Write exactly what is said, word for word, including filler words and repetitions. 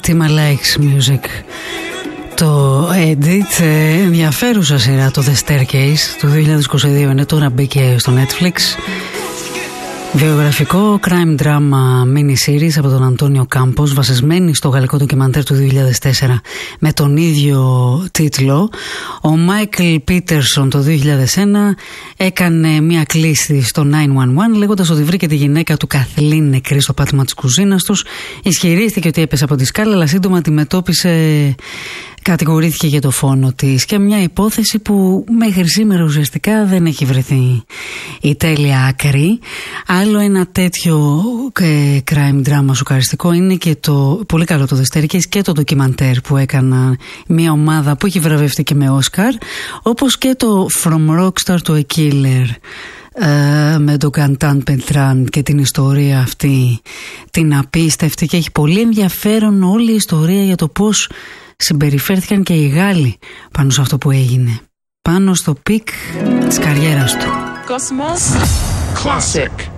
Tima Likes Music. Το Edit, ενδιαφέρουσα σειρά, το The Staircase του δύο χιλιάδες είκοσι δύο, είναι τώρα μπήκε στο Netflix. Βιογραφικό crime drama mini-series από τον Αντώνιο Κάμπος, βασισμένη στο γαλλικό ντοκιμαντέρ του δύο χιλιάδες τέσσερα με τον ίδιο τίτλο. Ο Μάικλ Πίτερσον το δύο χιλιάδες ένα έκανε μια κλήση στο εννιά ένα ένα λέγοντας ότι βρήκε τη γυναίκα του Καθλίν νεκρή στο πάτωμα της κουζίνας τους. Ισχυρίστηκε ότι έπεσε από τη σκάλα, αλλά σύντομα αντιμετώπισε... κατηγορήθηκε για το φόνο της, και μια υπόθεση που μέχρι σήμερα ουσιαστικά δεν έχει βρεθεί η τέλεια άκρη. Άλλο ένα τέτοιο ε, crime drama σοκαριστικό είναι και το πολύ καλό το The Staircase και το ντοκιμαντέρ που έκανα μια ομάδα που έχει βραβευτεί και με Όσκαρ, όπως και το From Rockstar to a Killer ε, με τον Καντάν Πεντράν και την ιστορία αυτή την απίστευτη, και έχει πολύ ενδιαφέρον όλη η ιστορία για το πώς συμπεριφέρθηκαν και οι Γάλλοι πάνω σε αυτό που έγινε, πάνω στο πικ της καριέρας του. Cosmos Classic.